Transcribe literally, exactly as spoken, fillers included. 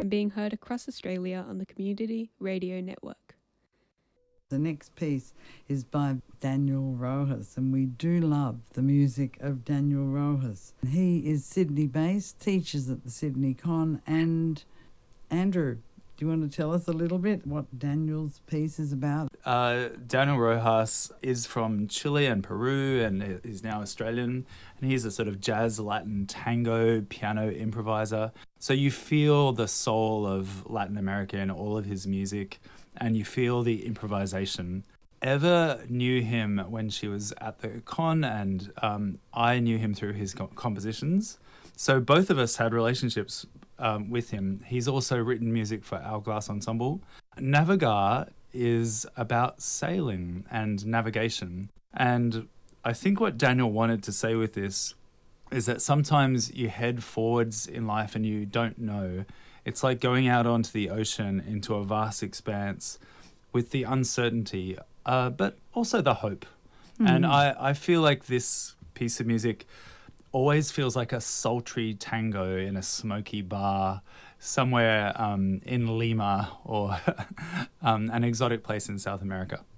and being heard across Australia on the Community Radio Network. The next piece is by Daniel Rojas, and we do love the music of Daniel Rojas. He is Sydney-based, teaches at the Sydney Con, and Andrew, do you want to tell us a little bit what Daniel's piece is about? Uh, Daniel Rojas is from Chile and Peru and is now Australian, and he's a sort of jazz, Latin, tango, piano improviser. So you feel the soul of Latin America in all of his music, and you feel the improvisation. Eva knew him when she was at the con, and um, I knew him through his co- compositions. So both of us had relationships um, with him. He's also written music for Hourglass Ensemble. Navegar is about sailing and navigation. And I think what Daniel wanted to say with this is that sometimes you head forwards in life and you don't know. It's like going out onto the ocean into a vast expanse with the uncertainty, uh, but also the hope. Mm. And I, I feel like this piece of music always feels like a sultry tango in a smoky bar somewhere um, in Lima or um, an exotic place in South America.